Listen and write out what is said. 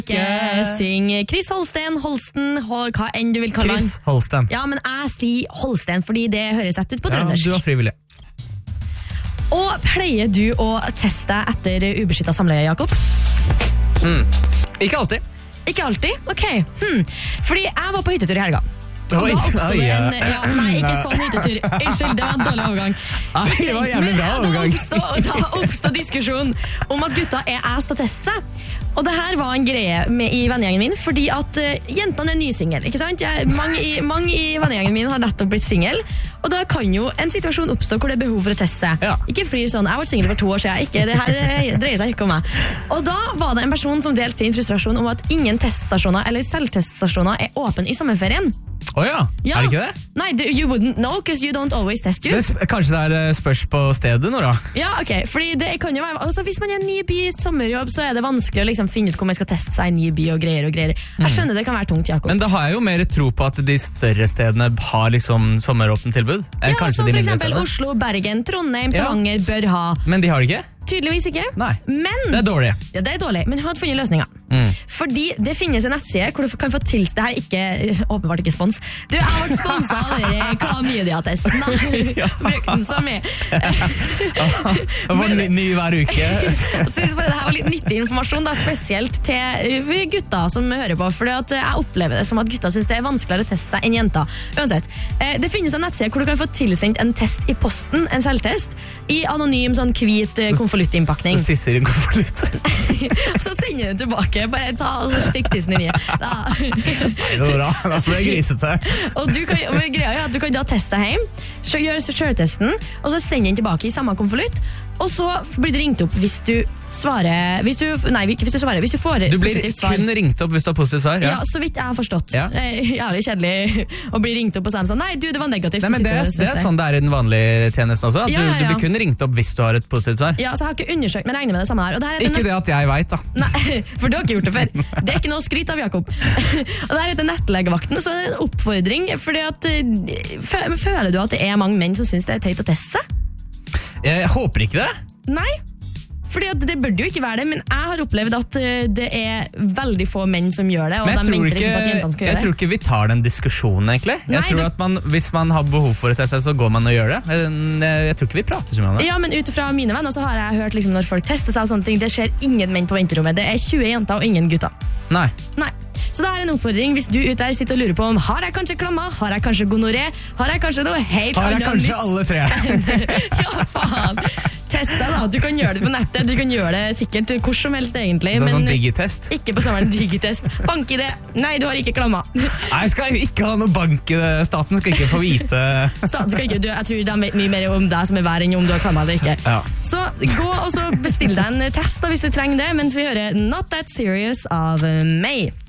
Syng Chris Holsten, hva enn du vil kalle han. Chris Holsten. Ja, men jeg sier Holsten, fordi det høres rett ut på trøndersk. Ja, du var frivillig. Og pleier du å teste deg etter ubeskyttet samleie, Jakob? Ikke alltid. Ikke alltid? Ok. Fordi jeg var på hyttetur i helga. Og da oppstod det en... Ja, nei, ikke sånn hyttetur. Unnskyld, det var en dårlig overgang. Det var jævlig bra overgang. Da oppstod diskusjon om at gutta er ass til å teste seg. Og det her var en greie i vennegjengen min, fordi at jentene er nysingel, ikke sant? Mange i vennegjengen min har nettopp blitt singel, og da kan jo en situasjon oppstå hvor det er behov for å teste seg. Ja. Ikke flir sånn, jeg var singel for 2 år siden, det her dreier seg ikke om meg. Og da var det en person som delte sin frustrasjon om at ingen teststasjoner eller selvteststasjoner er åpne i sommerferien. Ja. Er det ikke det? Nei, you wouldn't know, because you don't always test you. Kanskje det er spørs på stedet nå da? Ja, ok, fordi det kan jo være, altså hvis man er en ny by i sommerjobb, så er det vanskelig å liksom finne ut hvor man skal teste seg i en ny by og greier. Jeg skjønner det kan være tungt, Jakob. Men da har jeg jo mer tro på at de større stedene har liksom sommeråpent tilbud. Ja, som for eksempel Oslo, Bergen, Trondheim, Stavanger bør ha. Men de har det ikke? Tydeligvis ikke. Nei, men, det er dårlig. Ja, det er dårlig, men hun hadde funnet løsninger. Fordi det finnes en nettside hvor du kan få tilst. Det her er ikke, åpenbart ikke spons. Du, jeg har vært sponset av dere klamydia-testen. Bruk den som er. Det var ny hver uke. Så det her var litt nyttig informasjon, da, spesielt til gutta som hører på. For jeg opplever det som at gutta synes det er vanskeligere å teste seg enn jenter. Uansett, det finnes en nettside hvor du kan få tilsendt en test i posten, en selvtest, i anonym sånn hvit konvoluttinnpakning. Du tisser i en konvolutt. Så sender du den tilbake. Bare ta og stikk tissen inn i. Nei, det var bra. Da ble jeg grisete. Og greia er at du kan da teste deg hjem, gjøre selvtesten, og så sende den tilbake i samme konvolutt, og så blir du ringt opp hvis du svarer hvis du får du blir positivt svar. Kun ringt opp hvis du har positivt svar? Ja, så vidt jeg har forstått. Jævlig kjedelig å bli ringt opp og si sånn, nei, du, det var negativt. Nei, men det er sånn det er i den vanlige tjenesten også, at du blir kun ringt opp hvis du har et positivt svar. Ja, så jeg har ikke undersøkt, men regner med det samme her. Og det her ikke det at jeg vet da. Nei, for du har ikke gjort det før. Det er ikke noe skryt av, Jakob. Og det her heter Nettlegevakten, så er det en oppfordring, fordi at føler du at det er mange menn som synes det er teit å teste seg? Jeg håper ikke det. Nei, fordi at det burde jo ikke være det, men jeg har opplevd at det er veldig få menn som gjør det, og jeg tror ikke vi tar den diskusjonen egentlig. Jeg tror at hvis man har behov for et test, så går man og gjør det. Jeg tror ikke vi prater så mye om det. Ja, men ut fra mine venner så har jeg hørt liksom, når folk tester seg og sånne ting, det skjer ingen menn på venterommet. Det er 20 jenter og ingen gutter. Nei. Så det er en oppfordring hvis du ute der sitter og lurer på om har jeg kanskje klamma, har jeg kanskje gonoré, har jeg kanskje noe helt annet. Har jeg kanskje alle 3? Ja, faen. Test deg da, du kan gjøre det på nettet, du kan gjøre det sikkert hvor som helst egentlig. Det er sånn digitest? Ikke på sommeren, digitest. Bank i det. Nei, du har ikke klamma. Nei, jeg skal ikke ha noe bank i det. Staten skal ikke få vite. Staten skal ikke, jeg tror de vet mye mer om deg som er vær enn om du har klamma eller ikke. Ja. Så gå og så bestill deg en test da, hvis du trenger det, mens vi hører Not That Serious av May.